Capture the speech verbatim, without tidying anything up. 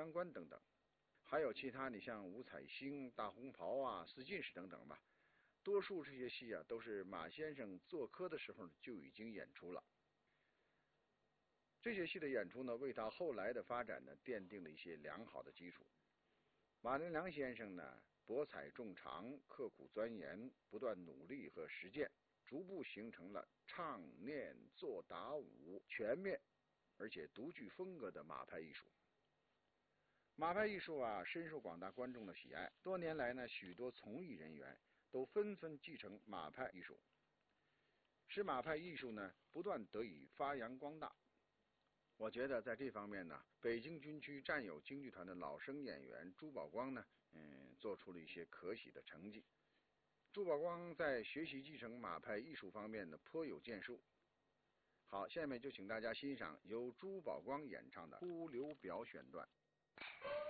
阳关等等，还有其他你像五彩星、大红袍啊、四进士等等吧。多数这些戏啊，都是马先生做科的时候就已经演出了。这些戏的演出呢，为他后来的发展呢，奠定了一些良好的基础。马连良先生呢，博采众长，刻苦钻研，不断努力和实践，逐步形成了唱念做打舞全面而且独具风格的马派艺术。马派艺术啊，深受广大观众的喜爱。多年来呢，许多从艺人员都纷纷继承马派艺术，使马派艺术呢不断得以发扬光大。我觉得在这方面呢，北京军区战友京剧团的老生演员朱宝光呢，嗯，做出了一些可喜的成绩。朱宝光在学习继承马派艺术方面呢，颇有建树。好，下面就请大家欣赏由朱宝光演唱的《哭流表》选段。